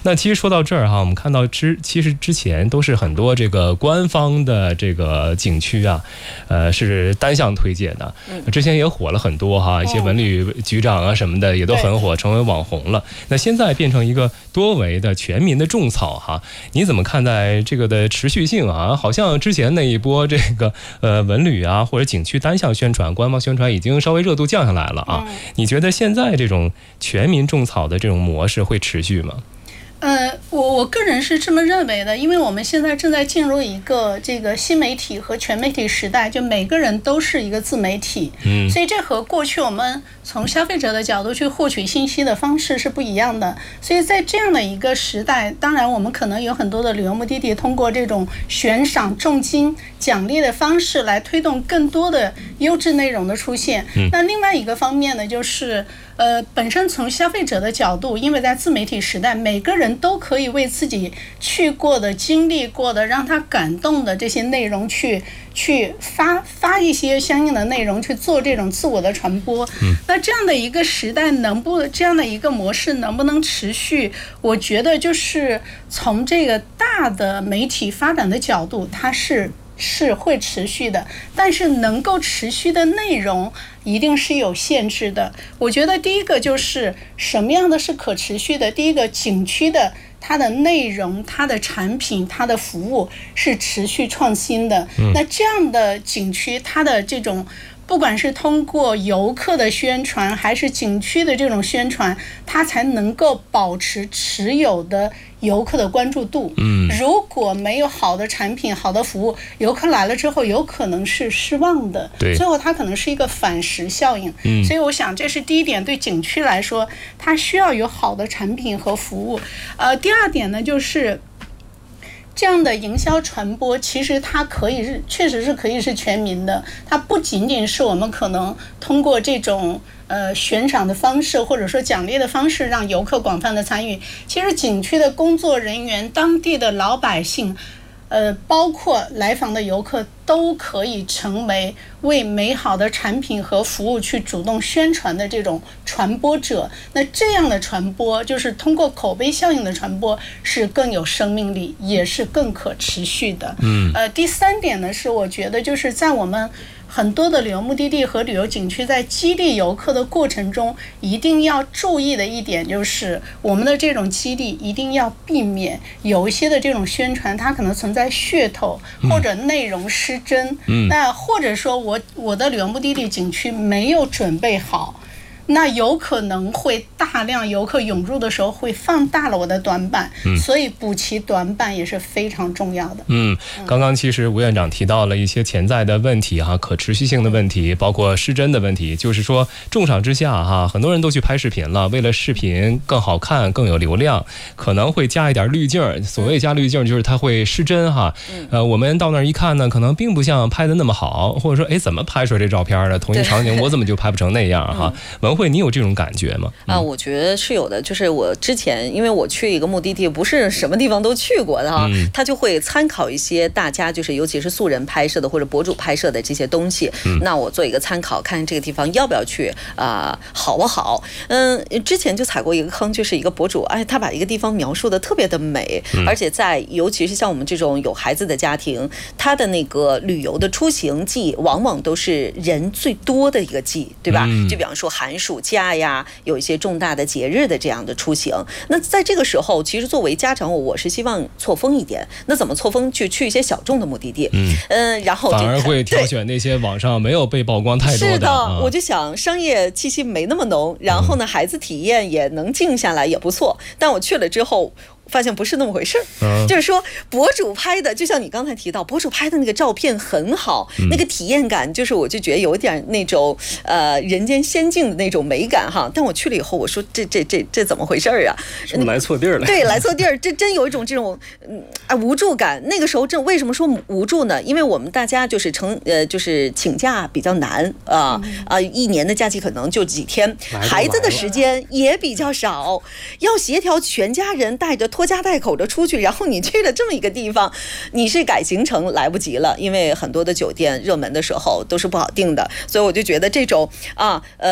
那其实说到这儿哈，我们看到其实之前都是很多这个官方的这个景区啊，是单向推介的，之前也火了很多哈，一些文旅局长啊什么的也都很火，成为网红了。那现在变成一个多维的全民的种草哈，你怎么看待这个的持续性啊？好像之前那一波这个文旅啊或者景区单向宣传、官方宣传已经稍微热度降下来了啊。你觉得现在这种全民种草的这种模式会持续吗？ 我个人是这么认为的，因为我们现在正在进入一个这个新媒体和全媒体时代，就每个人都是一个自媒体，所以这和过去我们从消费者的角度去获取信息的方式是不一样的。所以在这样的一个时代，当然我们可能有很多的旅游目的地通过这种悬赏重金奖励的方式来推动更多的优质内容的出现。那另外一个方面呢，就是本身从消费者的角度，因为在自媒体时代，每个人都可以为自己去过的、经历过的、让他感动的这些内容去发一些相应的内容，去做这种自我的传播。那这样的一个时代这样的一个模式能不能持续？我觉得就是从这个大的媒体发展的角度，它是会持续的，但是能够持续的内容一定是有限制的。我觉得第一个就是什么样的是可持续的，第一个景区的它的内容、它的产品、它的服务是持续创新的。那这样的景区，它的这种不管是通过游客的宣传还是景区的这种宣传，它才能够保持持有的游客的关注度。如果没有好的产品、好的服务，游客来了之后有可能是失望的，最后它可能是一个反噬效应。所以我想这是第一点，对景区来说它需要有好的产品和服务。第二点呢，就是这样的营销传播，其实它确实是可以是全民的，它不仅仅是我们可能通过这种悬赏的方式或者说奖励的方式让游客广泛的参与，其实景区的工作人员、当地的老百姓包括来访的游客都可以成为美好的产品和服务去主动宣传的这种传播者。那这样的传播就是通过口碑效应的传播，是更有生命力，也是更可持续的。第三点呢，是我觉得就是在我们很多的旅游目的地和旅游景区在激励游客的过程中，一定要注意的一点就是我们的这种激励一定要避免有一些的这种宣传它可能存在噱头或者内容失真。那或者说我的旅游目的地景区没有准备好，那有可能会大量游客涌入的时候会放大了我的短板，所以补齐短板也是非常重要的。 刚刚其实吴院长提到了一些潜在的问题哈，可持续性的问题，包括失真的问题，就是说重赏之下哈，很多人都去拍视频了，为了视频更好看、更有流量，可能会加一点滤镜。所谓加滤镜就是它会失真哈。我们到那儿一看呢，可能并不像拍的那么好，或者说怎么拍出来这照片的？同一场景我怎么就拍不成那样哈？会你有这种感觉吗？ 我觉得是有的。就是我之前因为我去一个目的地，不是什么地方都去过的哈，他就会参考一些大家就是尤其是素人拍摄的或者博主拍摄的这些东西，那我做一个参考，看这个地方要不要去好不好。之前就踩过一个坑，就是一个博主他把一个地方描述的特别的美，而且尤其是像我们这种有孩子的家庭，他的那个旅游的出行季往往都是人最多的一个季，对吧？就比方说寒暑假呀，有一些重大的节日的这样的出行。那在这个时候，其实作为家长，我是希望错峰一点。那怎么错峰？去一些小众的目的地，然后反而会挑选那些网上没有被曝光太多的。 是的，我就想商业气息没那么浓，然后呢，孩子体验也能静下来，也不错。但我去了之后，发现不是那么回事就是说博主拍的，就像你刚才提到，博主拍的那个照片很好，那个体验感就是我就觉得有点那种人间仙境的那种美感哈。但我去了以后，我说这怎么回事啊？ 是不是来错地儿了？ 对，来错地儿，这真有一种这种无助感。那个时候为什么说无助呢？因为我们大家就是就是请假比较难一年的假期可能就几天，孩子的时间也比较少，要协调全家人带着拖家带口的出去，然后你去了这么一个地方，你是改行程来不及了，因为很多的酒店热门的时候都是不好订的，所以我就觉得这种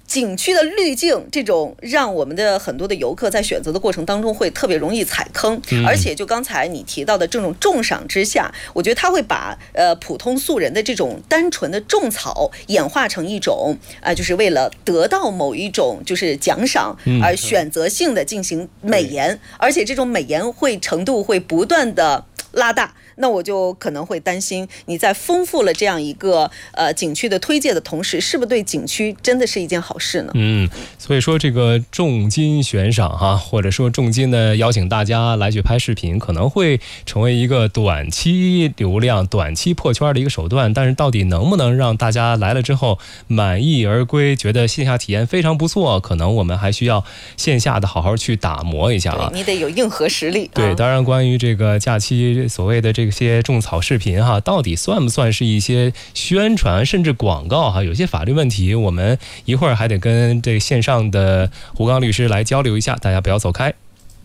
景区的滤镜，这种让我们的很多的游客在选择的过程当中会特别容易踩坑，而且就刚才你提到的这种重赏之下，我觉得他会把普通素人的这种单纯的种草演化成一种就是为了得到某一种就是奖赏而选择性的进行美颜，而且这种美颜程度会不断的拉大。那我就可能会担心，你在丰富了这样一个景区的推介的同时，是不是对景区真的是一件好事呢？ 所以说这个重金悬赏哈，或者说重金的邀请大家来去拍视频，可能会成为一个短期流量、短期破圈的一个手段。但是到底能不能让大家来了之后满意而归，觉得线下体验非常不错，可能我们还需要线下的好好去打磨一下啊。 你得有硬核实力。 对，当然关于这个假期所谓的这些种草视频哈，到底算不算是一些宣传甚至广告哈？有些法律问题，我们一会儿还得跟这线上的胡刚律师来交流一下，大家不要走开。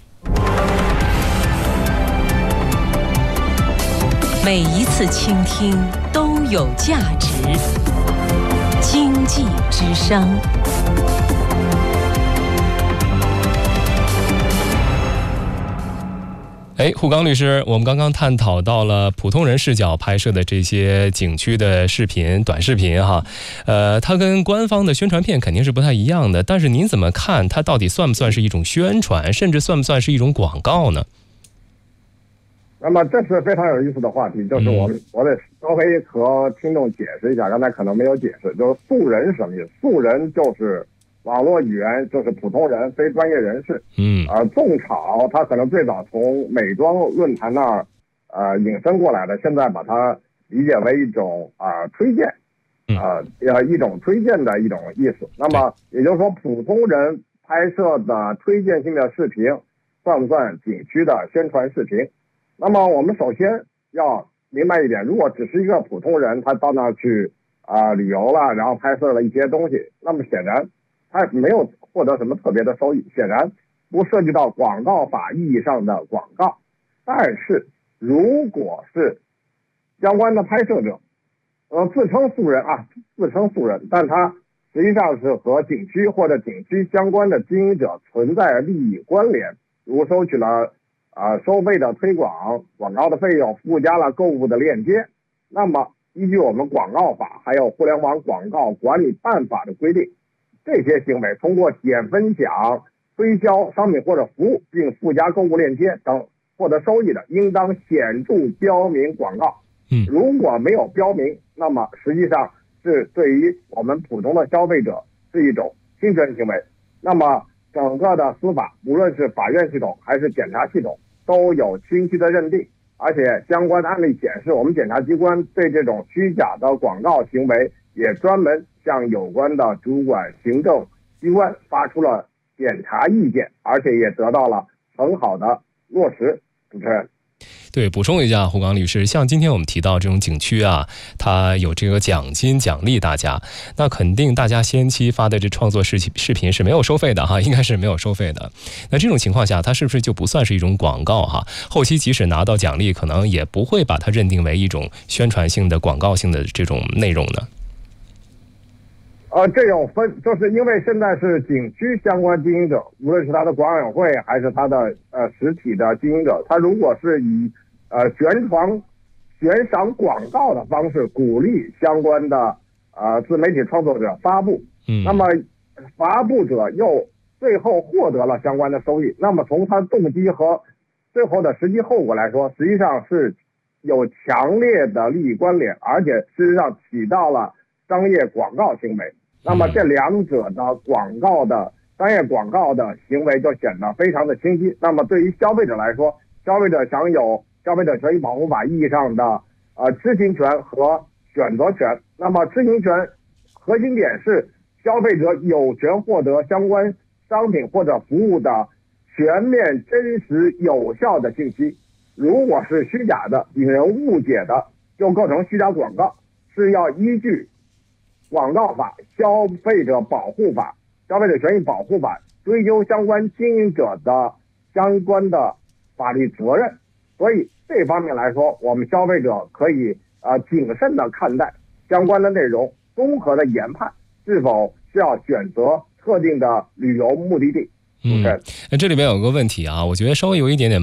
每一次倾听都有价值，经济之声。 胡刚律师，我们刚刚探讨到了普通人视角拍摄的这些景区的视频、短视频哈，它跟官方的宣传片肯定是不太一样的，但是您怎么看它到底算不算是一种宣传，甚至算不算是一种广告呢？ 那么这是非常有意思的话题，就是我得稍微和听众解释一下，刚才可能没有解释，就是素人是什么意思？素人就是网络语言，就是普通人，非专业人士。种草它可能最早从美妆论坛那儿引申过来的，现在把它理解为一种推荐，一种推荐的一种意思。那么也就是说，普通人拍摄的推荐性的视频算不算景区的宣传视频？那么我们首先要明白一点，如果只是一个普通人，他到那儿去旅游了，然后拍摄了一些东西，那么显然他没有获得什么特别的收益，显然不涉及到广告法意义上的广告。但是如果是相关的拍摄者自称素人，但他实际上是和景区或者景区相关的经营者存在利益关联，如收取了收费的推广广告的费用，附加了购物的链接，那么依据我们广告法还有互联网广告管理办法的规定，这些行为通过点分享、推销商品或者服务并附加购物链接等获得收益的，应当显著标明广告。如果没有标明，那么实际上是对于我们普通的消费者是一种侵权行为。那么整个的司法，无论是法院系统还是检察系统，都有清晰的认定，而且相关的案例显示，我们检察机关对这种虚假的广告行为也专门向有关的主管行政机关发出了检查意见，而且也得到了很好的落实。主持人。 对，补充一下，胡刚律师，像今天我们提到这种景区啊，它有这个奖金奖励大家，那肯定大家先期发的这创作视频是没有收费的哈，应该是没有收费的。那这种情况下，它是不是就不算是一种广告哈？后期即使拿到奖励，可能也不会把它认定为一种宣传性的、广告性的这种内容呢？ 这有分，就是因为现在是景区相关经营者，无论是他的管委会还是他的实体的经营者，他如果是以悬赏广告的方式鼓励相关的自媒体创作者发布，那么发布者又最后获得了相关的收益，那么从他动机和最后的实际后果来说，实际上是有强烈的利益关联，而且事实上起到了商业广告行为。那么这两者的商业广告的行为就显得非常的清晰。那么对于消费者来说，消费者享有消费者权益保护法意义上的知情权和选择权。那么知情权核心点是消费者有权获得相关商品或者服务的全面、真实、有效的信息。如果是虚假的、引人误解的，就构成虚假广告，是要依据广告法、消费者保护法、消费者权益保护法追究相关经营者的相关的法律责任。所以这方面来说，我们消费者可以谨慎的看待相关的内容，综合的研判是否是要选择特定的旅游目的地。 这里边有个问题啊，我觉得稍微有一点点